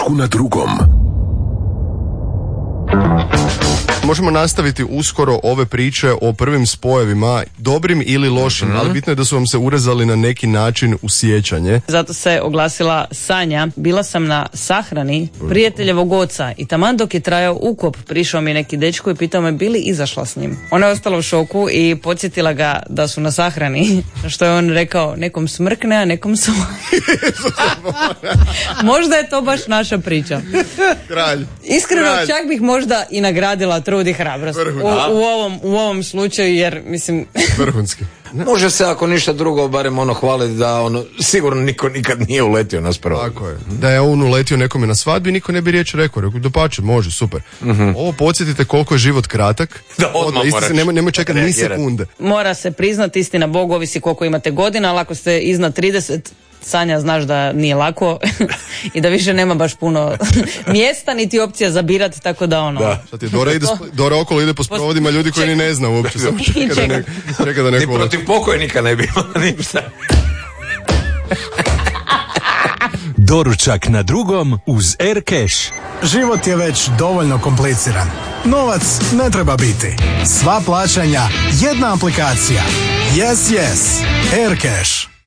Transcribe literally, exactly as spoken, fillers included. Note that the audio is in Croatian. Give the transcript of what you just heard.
Na drugom. Možemo nastaviti uskoro ove priče o prvim spojevima, dobrim ili lošim, mm-hmm. ali bitno je da su vam se urezali na neki način u sjećanje. Zato se oglasila Sanja. Bila sam na sahrani prijateljevog oca i taman dok je trajao ukop, prišao mi neki dečko i pitao me bi li izašla s njim. Ona je ostala u šoku i podsjetila ga da su na sahrani, što je on rekao, nekom smrkne, a nekom su... Možda je to baš naša priča. Kralj. Iskreno, Kralj. čak bih možda i nagradila trud i hrabrost u, u, ovom, u ovom slučaju, jer mislim... Vrhunski. Može se, ako ništa drugo, barem ono hvaliti da ono, sigurno niko nikad nije uletio nas prvo. Tako je. Da je on uletio nekome na svadbi, niko ne bi riječ rekao. Rekao, dopače, može, super. Mm-hmm. Ovo podsjetite koliko je život kratak. Da, odmah isti se, nemoj, nemoj čekati ni sekunde. Mora se priznati, istina Bog, ovisi koliko imate godina, ali ako ste iznad trideset, Sanja, znaš da nije lako i da više nema baš puno mjesta niti opcija za birat, tako da ono... Da, sad je Dora, ide, Dora okolo ide po sprovodima ljudi koji ni ne zna uopće. Samo čeka da, ne, čeka da neko... Ni protiv pokojnika ne bi imala ništa. Doručak na drugom uz Aircash. Život je već dovoljno kompliciran. Novac ne treba biti. Sva plaćanja, jedna aplikacija. Yes, yes. Aircash.